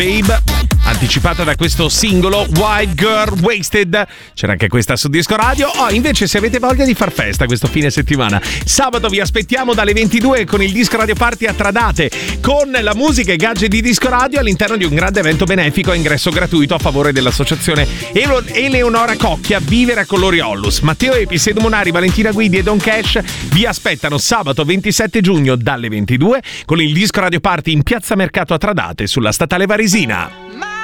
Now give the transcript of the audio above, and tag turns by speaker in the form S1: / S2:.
S1: Babe, anticipata da questo singolo White Girl Wasted. C'era anche questa su Disco Radio. Invece se avete voglia di far festa questo fine settimana, sabato vi aspettiamo dalle 22 con il Disco Radio Party a Tradate, con la musica e gadget di Disco Radio all'interno di un grande evento benefico a ingresso gratuito a favore dell'associazione Eleonora Cocchia Vivere a Colori Ollus. Matteo Epi, Sedu Monari, Valentina Guidi e Don Cash vi aspettano sabato 27 giugno dalle 22 con il Disco Radio Party in Piazza Mercato a Tradate sulla Statale Varesina.